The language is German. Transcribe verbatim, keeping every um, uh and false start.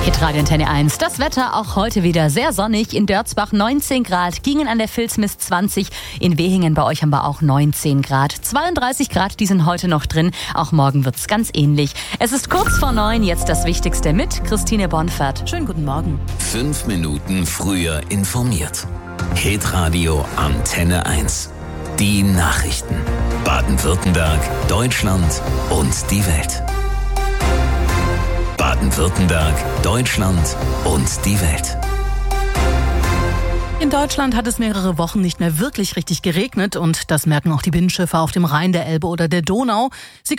Hitradio Antenne eins. Das Wetter auch heute wieder sehr sonnig. In Dörzbach neunzehn Grad, Gingen an der Vilsmis zwanzig. In Wehingen bei euch haben wir auch neunzehn Grad. zweiunddreißig Grad, die sind heute noch drin. Auch morgen wird's ganz ähnlich. Es ist kurz vor neun, jetzt das Wichtigste mit Christine Bonfert. Schönen guten Morgen. Fünf Minuten früher informiert. Hitradio Antenne eins. Die Nachrichten. Baden-Württemberg, Deutschland und die Welt. Baden-Württemberg, Deutschland und die Welt. In Deutschland hat es mehrere Wochen nicht mehr wirklich richtig geregnet und das merken auch die Binnenschiffer auf dem Rhein, der Elbe oder der Donau. Sie